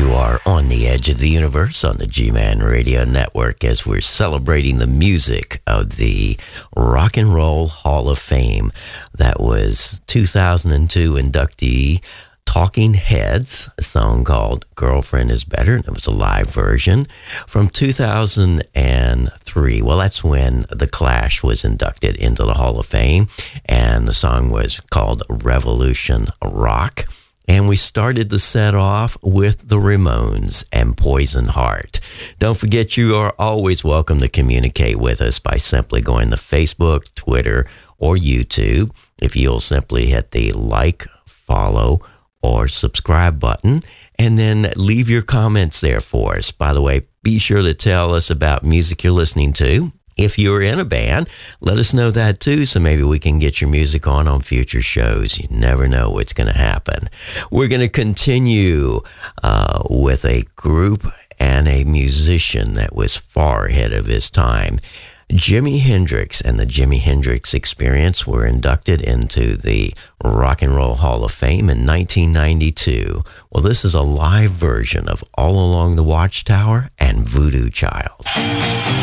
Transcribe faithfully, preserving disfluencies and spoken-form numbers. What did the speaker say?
You are on the edge of the universe on the G-Man Radio Network as we're celebrating the music of the Rock and Roll Hall of Fame. That was two thousand two inductee Talking Heads, a song called Girlfriend is Better. It was a live version from two thousand three. Well, that's when The Clash was inducted into the Hall of Fame, and the song was called Revolution Rock. And we started the set off with the Ramones and Poison Heart. Don't forget, you are always welcome to communicate with us by simply going to Facebook, Twitter, or YouTube. If you'll simply hit the like, follow, or subscribe button, and then leave your comments there for us. By the way, be sure to tell us about music you're listening to. If you're in a band, let us know that too, so maybe we can get your music on on future shows. You never know what's going to happen. We're going to continue uh, with a group and a musician that was far ahead of his time. Jimi Hendrix and the Jimi Hendrix Experience were inducted into the Rock and Roll Hall of Fame in nineteen ninety-two. Well, this is a live version of All Along the Watchtower and Voodoo Child.